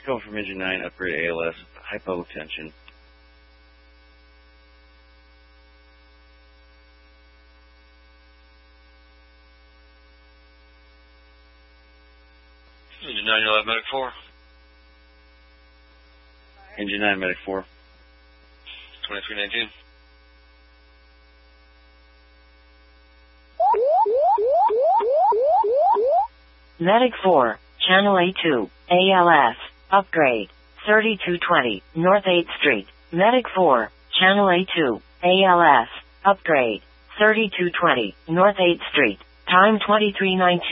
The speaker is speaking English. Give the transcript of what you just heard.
Go from engine 9, upgrade ALS, hypotension. Engine 9, you'll have medic 4. Engine 9, medic 4. 2319. Medic 4, Channel A2, ALS, upgrade, 3220, North 8th Street. Medic 4, Channel A2, ALS, upgrade, 3220, North 8th Street. Time 2319.